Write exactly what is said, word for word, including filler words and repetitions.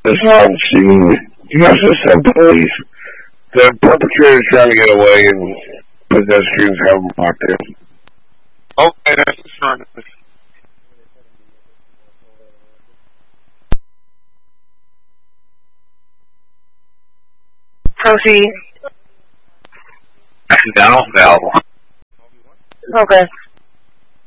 This one scene, justice and police. The perpetrator is trying to get away and pedestrians have him locked in. Okay, that's the front. Proceed. Accidental available. Okay.